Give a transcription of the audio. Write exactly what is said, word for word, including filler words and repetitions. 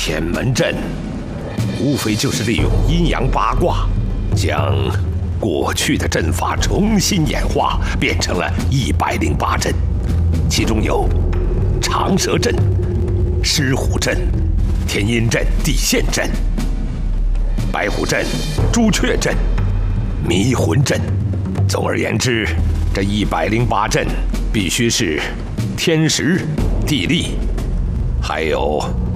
天门阵无非就是利用阴阳八卦，将过去的阵法重新演化，变成了一百零八阵，其中有长蛇阵、狮虎阵、天阴阵、地陷阵、白虎阵、朱雀阵、迷魂阵。总而言之，这一百零八阵必须是天时、地利，还有